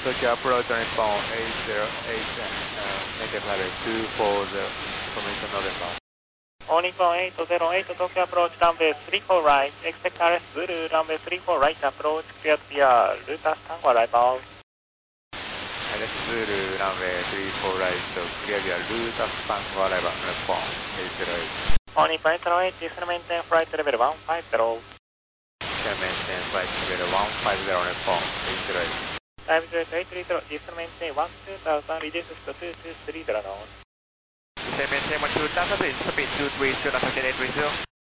Tokyo approach on phone 808, native highway 240, information November. All Nippon 808, Tokyo approach runway 34 right, expect RS Zulu, runway 34 right approach, cleared via Lutas Tango arrival. RS Zulu, runway 34 right, cleared via Lutas Tango arrival on phone 808. All Nippon 808, descend maintain flight level 150. Descend maintain flight level 150 on phone 808. 50830, descend maintain 12000, reduces to 2230 knots. Descend maintain 12000, speed 230, Nakashine 30.